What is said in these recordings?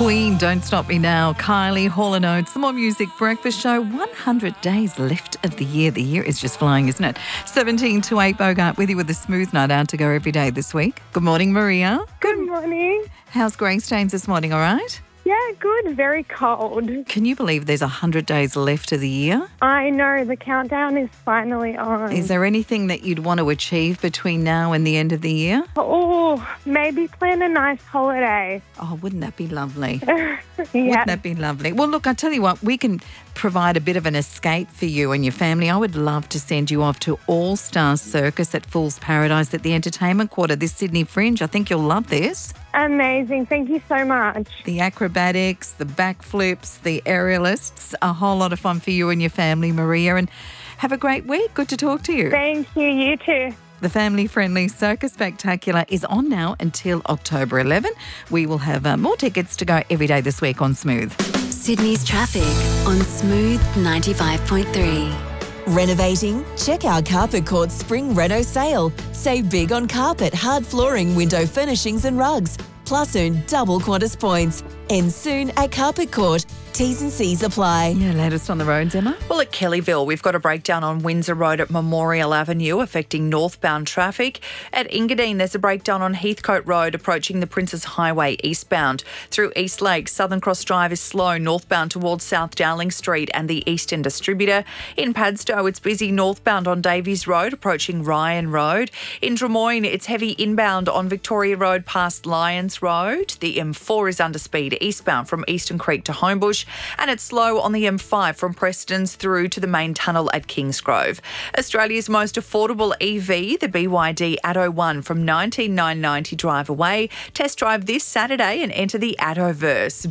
Queen, Don't Stop Me Now, Kylie, Hall & Oates, the More Music Breakfast Show. 100 days left of the year. The year is just flying, isn't it? 7 to 8 Bogart with you with a smooth night out to go every day this week. Good morning, Maria. Good morning. How's Greystanes this morning, all right? Yeah, good. Very cold. Can you believe there's 100 days left of the year? I know. The countdown is finally on. Is there anything that you'd want to achieve between now and the end of the year? Oh, maybe plan a nice holiday. Oh, wouldn't that be lovely? Yeah. Wouldn't that be lovely? Well, look, I tell you what, we can provide a bit of an escape for you and your family. I would love to send you off to All Stars Circus at Fool's Paradise at the Entertainment Quarter this Sydney Fringe. I think you'll love this. Amazing. Thank you so much. The acrobatics, the backflips, the aerialists, a whole lot of fun for you and your family, Maria. And have a great week. Good to talk to you. Thank you. You too. The family-friendly Circus Spectacular is on now until October 11. We will have more tickets to go every day this week on Smooth. Sydney's traffic on Smooth 95.3. Renovating? Check our Carpet Court Spring Reno sale. Save big on carpet, hard flooring, window furnishings and rugs. Plus earn double Qantas points. End soon at Carpet Court. T's and C's apply. Yeah, latest on the roads, Emma. Well, at Kellyville, we've got a breakdown on Windsor Road at Memorial Avenue affecting northbound traffic. At Engadine, there's a breakdown on Heathcote Road approaching the Princes Highway eastbound. Through East Lake, Southern Cross Drive is slow northbound towards South Dowling Street and the Eastern Distributor. In Padstow, it's busy northbound on Davies Road approaching Ryan Road. In Drummoyne, it's heavy inbound on Victoria Road past Lyons Road. The M4 is under speed eastbound from Eastern Creek to Homebush. And it's slow on the M5 from Prestons through to the main tunnel at Kingsgrove. Australia's most affordable EV, the BYD Atto 1 from $19,990 drive away. Test drive this Saturday and enter the Attoverse.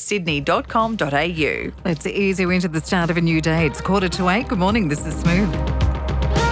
BYDSydney.com.au. Let's ease you into the start of a new day. It's 7:45. Good morning. This is Smooth.